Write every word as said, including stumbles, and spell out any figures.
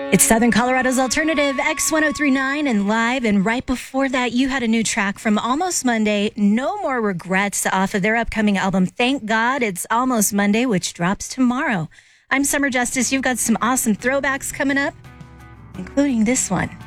It's Southern Colorado's Alternative, X ten thirty-nine and live. And right before that, you had a new track from Almost Monday, No More Regrets, off of their upcoming album, Thank God It's Almost Monday, which drops tomorrow. I'm Summer Justice. You've got some awesome throwbacks coming up, including this one.